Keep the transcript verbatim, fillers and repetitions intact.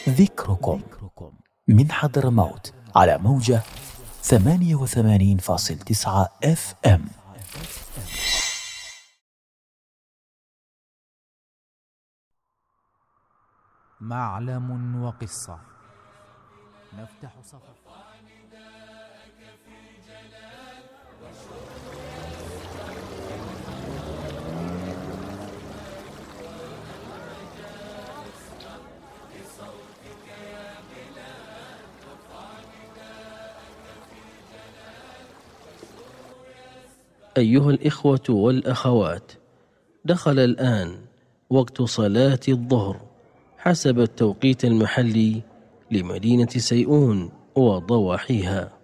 ذكركم من حضرموت على موجة ثمانية وثمانين فاصل تسعة اف ام. معلم وقصة. نفتح صفحة. أيها الإخوة والأخوات، دخل الآن وقت صلاة الظهر حسب التوقيت المحلي لمدينة سيئون وضواحيها.